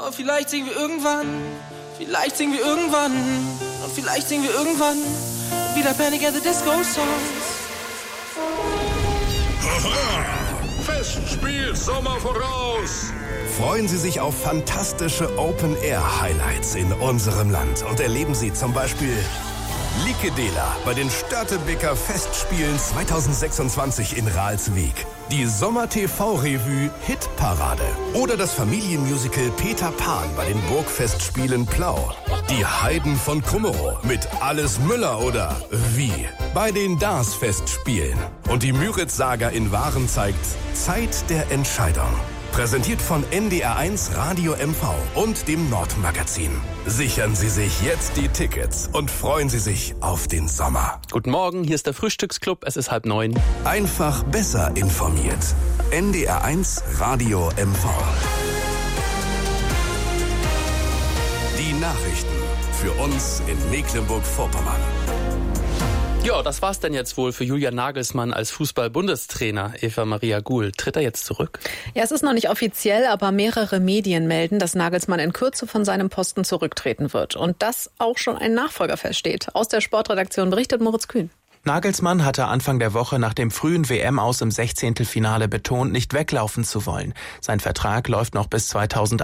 Oh, vielleicht singen wir irgendwann. Vielleicht singen wir irgendwann. Und vielleicht singen wir irgendwann wieder Panic at the Disco Songs. Festspiel Sommer voraus! Freuen Sie sich auf fantastische Open-Air-Highlights in unserem Land und erleben Sie zum Beispiel Likedela bei den Störtebeker Festspielen 2026 in Ralswiek, die Sommer-TV-Revue Hitparade oder das Familienmusical Peter Pan bei den Burgfestspielen Plau, die Heiden von Krummerow mit Alles Müller oder Wie bei den DARS-Festspielen und die Müritz-Saga in Waren zeigt Zeit der Entscheidung. Präsentiert von NDR1 Radio MV und dem Nordmagazin. Sichern Sie sich jetzt die Tickets und freuen Sie sich auf den Sommer. Guten Morgen, hier ist der Frühstücksclub, es ist 8:30. Einfach besser informiert. NDR1 Radio MV. Die Nachrichten für uns in Mecklenburg-Vorpommern. Ja, das war's denn jetzt wohl für Julian Nagelsmann als Fußball-Bundestrainer. Eva Maria Guhl, tritt er jetzt zurück? Ja, es ist noch nicht offiziell, aber mehrere Medien melden, dass Nagelsmann in Kürze von seinem Posten zurücktreten wird. Und dass auch schon ein Nachfolger feststeht. Aus der Sportredaktion berichtet Moritz Kühn. Nagelsmann hatte Anfang der Woche nach dem frühen WM-Aus im 16. betont, nicht weglaufen zu wollen. Sein Vertrag läuft noch bis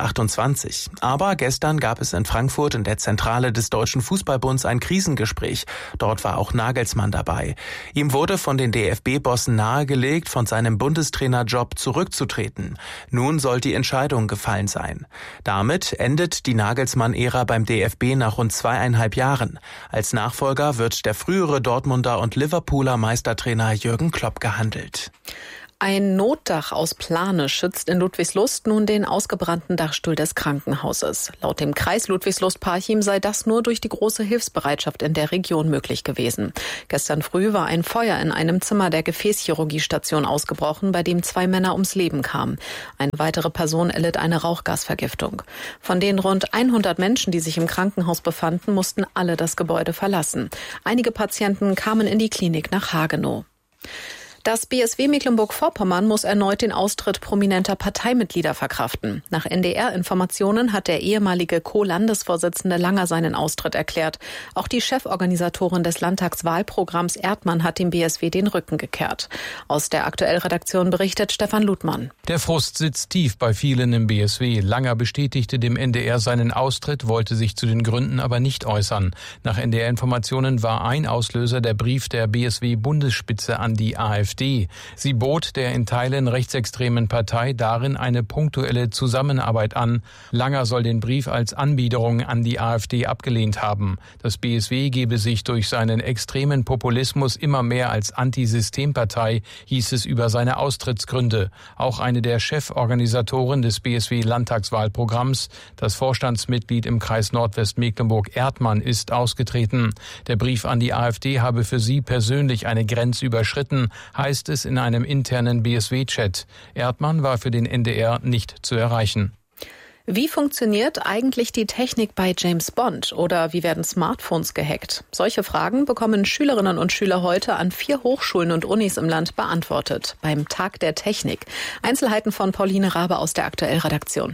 2028. Aber gestern gab es in Frankfurt in der Zentrale des Deutschen Fußballbunds ein Krisengespräch. Dort war auch Nagelsmann dabei. Ihm wurde von den DFB-Bossen nahegelegt, von seinem Bundestrainerjob zurückzutreten. Nun soll die Entscheidung gefallen sein. Damit endet die Nagelsmann-Ära beim DFB nach rund 2,5 Jahren. Als Nachfolger wird der frühere Dortmunder und Liverpooler Meistertrainer Jürgen Klopp gehandelt. Ein Notdach aus Plane schützt in Ludwigslust nun den ausgebrannten Dachstuhl des Krankenhauses. Laut dem Kreis Ludwigslust-Parchim sei das nur durch die große Hilfsbereitschaft in der Region möglich gewesen. Gestern früh war ein Feuer in einem Zimmer der Gefäßchirurgiestation ausgebrochen, bei dem 2 Männer ums Leben kamen. Eine weitere Person erlitt eine Rauchgasvergiftung. Von den rund 100 Menschen, die sich im Krankenhaus befanden, mussten alle das Gebäude verlassen. Einige Patienten kamen in die Klinik nach Hagenow. Das BSW Mecklenburg-Vorpommern muss erneut den Austritt prominenter Parteimitglieder verkraften. Nach NDR-Informationen hat der ehemalige Co-Landesvorsitzende Langer seinen Austritt erklärt. Auch die Cheforganisatorin des Landtagswahlprogramms Erdmann hat dem BSW den Rücken gekehrt. Aus der Aktuell-Redaktion berichtet Stefan Ludmann. Der Frust sitzt tief bei vielen im BSW. Langer bestätigte dem NDR seinen Austritt, wollte sich zu den Gründen aber nicht äußern. Nach NDR-Informationen war ein Auslöser der Brief der BSW-Bundesspitze an die AfD. Sie bot der in Teilen rechtsextremen Partei darin eine punktuelle Zusammenarbeit an. Langer soll den Brief als Anbiederung an die AfD abgelehnt haben. Das BSW gebe sich durch seinen extremen Populismus immer mehr als Antisystempartei, hieß es über seine Austrittsgründe. Auch eine der Cheforganisatoren des BSW-Landtagswahlprogramms, das Vorstandsmitglied im Kreis Nordwestmecklenburg Erdmann, ist ausgetreten. Der Brief an die AfD habe für sie persönlich eine Grenze überschritten, heißt es in einem internen BSW-Chat. Erdmann war für den NDR nicht zu erreichen. Wie funktioniert eigentlich die Technik bei James Bond oder wie werden Smartphones gehackt? Solche Fragen bekommen Schülerinnen und Schüler heute an 4 Hochschulen und Unis im Land beantwortet beim Tag der Technik. Einzelheiten von Pauline Rabe aus der Aktuell-Redaktion.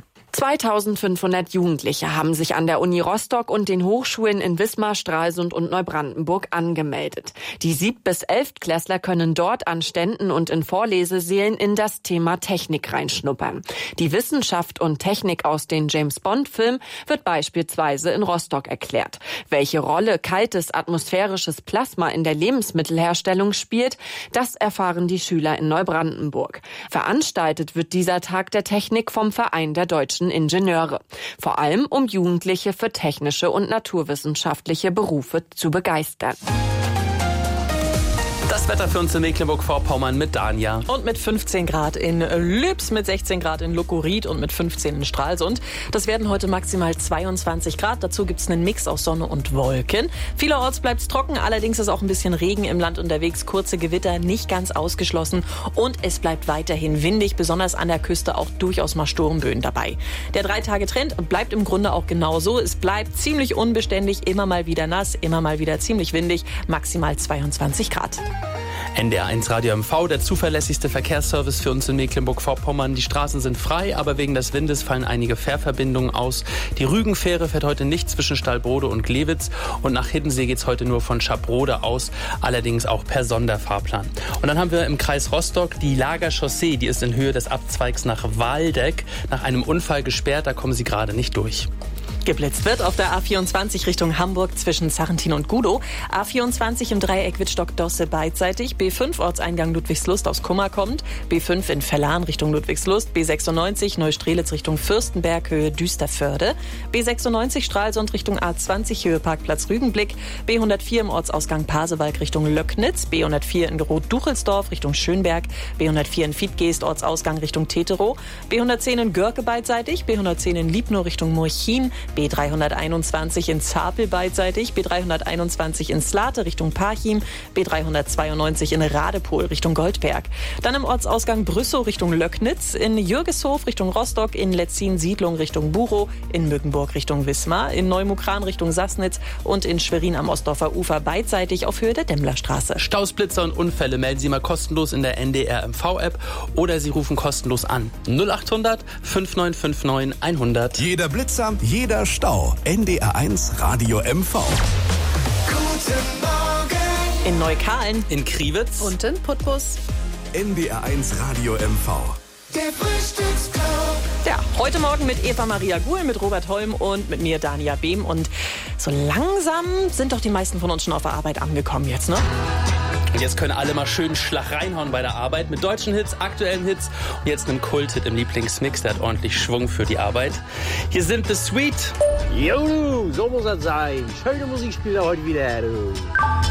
2500 Jugendliche haben sich an der Uni Rostock und den Hochschulen in Wismar, Stralsund und Neubrandenburg angemeldet. Die 7- bis 11-Klässler können dort an Ständen und in Vorlesesälen in das Thema Technik reinschnuppern. Die Wissenschaft und Technik aus den James-Bond-Filmen wird beispielsweise in Rostock erklärt. Welche Rolle kaltes atmosphärisches Plasma in der Lebensmittelherstellung spielt, das erfahren die Schüler in Neubrandenburg. Veranstaltet wird dieser Tag der Technik vom Verein der Deutschen Ingenieure. Vor allem, um Jugendliche für technische und naturwissenschaftliche Berufe zu begeistern. Das Wetter für uns in Mecklenburg-Vorpommern mit Danja. Und mit 15 Grad in Lübs, mit 16 Grad in Luckoryth und mit 15 in Stralsund. Das werden heute maximal 22 Grad. Dazu gibt es einen Mix aus Sonne und Wolken. Vielerorts bleibt es trocken, allerdings ist auch ein bisschen Regen im Land unterwegs. Kurze Gewitter nicht ganz ausgeschlossen. Und es bleibt weiterhin windig, besonders an der Küste auch durchaus mal Sturmböen dabei. Der 3-Tage-Trend bleibt im Grunde auch genauso. Es bleibt ziemlich unbeständig, immer mal wieder nass, immer mal wieder ziemlich windig, maximal 22 Grad. NDR1 Radio MV, der zuverlässigste Verkehrsservice für uns in Mecklenburg-Vorpommern. Die Straßen sind frei, aber wegen des Windes fallen einige Fährverbindungen aus. Die Rügenfähre fährt heute nicht zwischen Stallbrode und Glewitz und nach Hiddensee geht es heute nur von Schabrode aus, allerdings auch per Sonderfahrplan. Und dann haben wir im Kreis Rostock die Lagerchaussee, die ist in Höhe des Abzweigs nach Waldeck nach einem Unfall gesperrt, da kommen sie gerade nicht durch. Geblitzt wird auf der A24 Richtung Hamburg zwischen Sarrentin und Gudow. A24 im Dreieck Wittstock-Dosse beidseitig. B5 Ortseingang Ludwigslust aus Kummer kommt. B5 in Vellan Richtung Ludwigslust. B96 Neustrelitz Richtung Fürstenberg Höhe Düsterförde. B96 Stralsund Richtung A20 Höhe Parkplatz Rügenblick. B104 im Ortsausgang Pasewalk Richtung Löcknitz. B104 in Groth-Duchelsdorf Richtung Schönberg. B104 in Fiedgeest Ortsausgang Richtung Teterow. B110 in Görke beidseitig. B110 in Liebnow Richtung Murchin. B321 in Zapel beidseitig, B321 in Slate Richtung Parchim, B392 in Radepohl Richtung Goldberg. Dann im Ortsausgang Brüssow Richtung Löcknitz, in Jürgeshof Richtung Rostock, in Letzin-Siedlung Richtung Buchow, in Mückenburg Richtung Wismar, in Neumukran Richtung Sassnitz und in Schwerin am Ostdorfer Ufer beidseitig auf Höhe der Demmlerstraße. Staus, Blitzer und Unfälle melden Sie mal kostenlos in der NDR MV-App oder Sie rufen kostenlos an. 0800 5959 100. Jeder Blitzer, jeder Stau. NDR1 Radio MV. Guten Morgen. In Neukalen, In Kriwitz Und in Putbus. NDR1 Radio MV. Der Frühstücksclub. ja, heute Morgen mit Eva Maria Guhl, mit Robert Holm und mit mir, Dania Behm. Und so langsam sind doch die meisten von uns schon auf der Arbeit angekommen jetzt, ne? Und jetzt können alle mal schön Schlag reinhauen bei der Arbeit mit deutschen Hits, aktuellen Hits und jetzt einem Kult-Hit im Lieblingsmix, der hat ordentlich Schwung für die Arbeit. Hier sind The Sweet. Jo, so muss das sein. Schöne Musik spielt er heute wieder. Du.